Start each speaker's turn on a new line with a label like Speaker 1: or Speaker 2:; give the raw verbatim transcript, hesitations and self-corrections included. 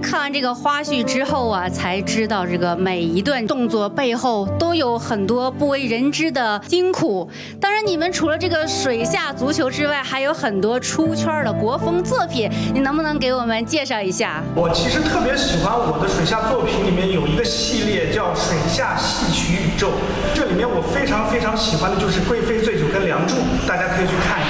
Speaker 1: 看完这个花絮之后啊，才知道这个每一段动作背后都有很多不为人知的辛苦。当然，你们除了这个水下足球之外，还有很多出圈的国风作品，你能不能给我们介绍一下？
Speaker 2: 我其实特别喜欢我的水下作品里面有一个系列叫《水下戏曲宇宙》，这里面我非常非常喜欢的就是《贵妃醉酒》跟《梁祝》，大家可以去看一下。